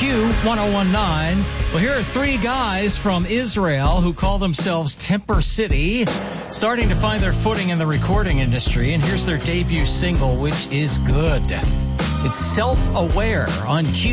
Q1019. Well, here are three guys from Israel who call themselves Temper City, starting to find their footing in the recording industry. And here's their debut single, which is good. It's Self-Aware on Q.